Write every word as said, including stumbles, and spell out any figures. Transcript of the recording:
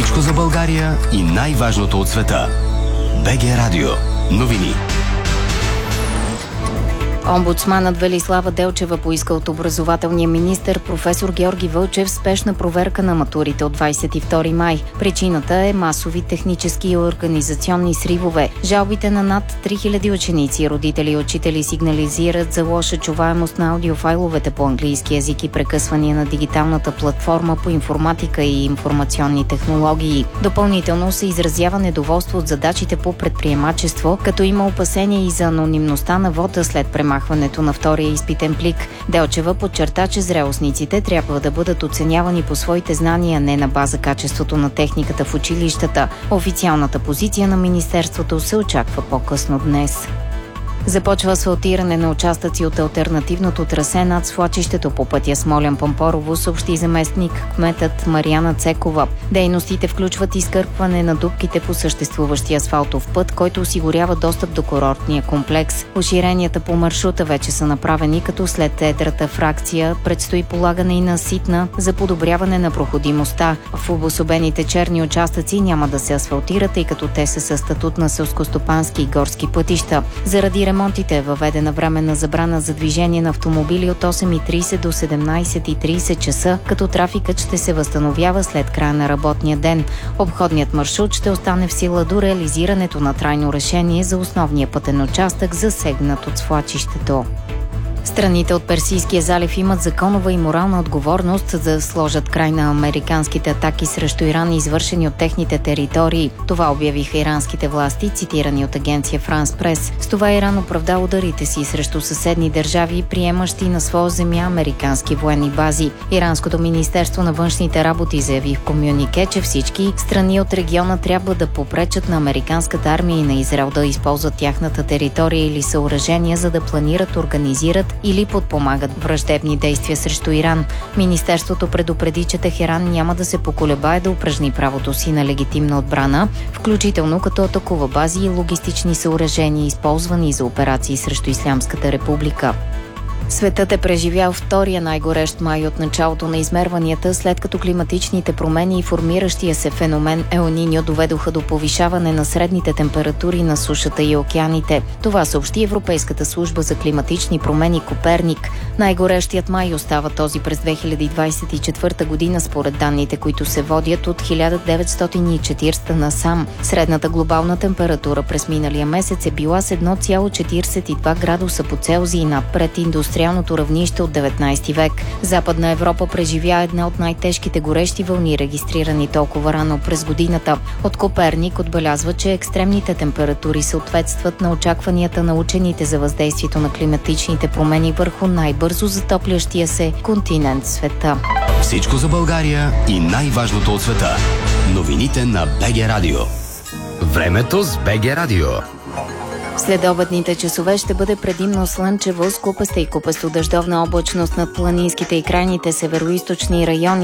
Всичко за България и най-важното от света. БГ Радио. Новини. Омбудсманът Велислава Делчева поиска от образователния министър професор Георги Вълчев спешна проверка на матурите от двадесет и втори май. Причината е масови технически и организационни сривове. Жалбите на над три хиляди ученици, родители и учители сигнализират за лоша чуваемост на аудиофайловете по английски език и прекъсвания на дигиталната платформа по информатика и информационни технологии. Допълнително се изразява недоволство от задачите по предприемачество, като има опасения и за анонимността на вода след премахването махването на втория изпитен плик. Делчева подчерта, че зрелостниците трябва да бъдат оценявани по своите знания, не на база качеството на техниката в училищата. Официалната позиция на министерството се очаква по-късно днес. Започва асфалтиране на участъци от алтернативното трасе над свлачището по пътя Смолян-Пампорово, съобщи заместник кметът Мариана Цекова. Дейностите включват изкърпване на дупките по съществуващия асфалтов път, който осигурява достъп до курортния комплекс. Уширенията по маршрута вече са направени, като след едрата фракция предстои полагане и на ситна за подобряване на проходимостта. В обособените черни участъци няма да се асфалтират, тъй като те са със статут на селскостопански и горски пътища. Заради ремонтите е въведена временна забрана за движение на автомобили от осем и тридесет до седемнадесет и тридесет часа, като трафикът ще се възстановява след края на работния ден. Обходният маршрут ще остане в сила до реализирането на трайно решение за основния пътен участък, засегнат от свлачището. Страните от Персийския залив имат законова и морална отговорност за да сложат край на американските атаки срещу Иран, извършени от техните територии. Това обявиха иранските власти, цитирани от агенция Франс Прес. С това Иран оправда ударите си срещу съседни държави, приемащи на своя земя американски военни бази. Иранското министерство на външните работи заяви в комюнике, че всички страни от региона трябва да попречат на американската армия и на Израел да използват тяхната територия или съоръжения, за да планират, организират или подпомагат враждебни действия срещу Иран. Министерството предупреди, че Техеран няма да се поколебае да упражни правото си на легитимна отбрана, включително като атакува бази и логистични съоръжения, използвани за операции срещу Ислямската република. Светът е преживял втория най-горещ май от началото на измерванията, след като климатичните промени и формиращия се феномен Ел Ниньо доведоха до повишаване на средните температури на сушата и океаните. Това съобщи Европейската служба за климатични промени Коперник. Най-горещият май остава този през две хиляди двадесет и четвърта година, според данните, които се водят от хиляда деветстотин и четиридесета насам. Средната глобална температура през миналия месец е била с едно цяло четиридесет и два градуса по Целзий над прединдустриалното равнище от деветнадесети век. Западна Европа преживя една от най-тежките горещи вълни, регистрирани толкова рано през годината. От Коперник отбелязва, че екстремните температури съответстват на очакванията на учените за въздействието на климатичните промени върху най-бързо затоплящия се континент в света. Всичко за България и най-важното от света. Новините на БГ Радио. Времето с БГ Радио. Следобедните часове ще бъде предимно слънчево с купаста и купасто дъждовна облачност над планинските и крайните североизточни райони.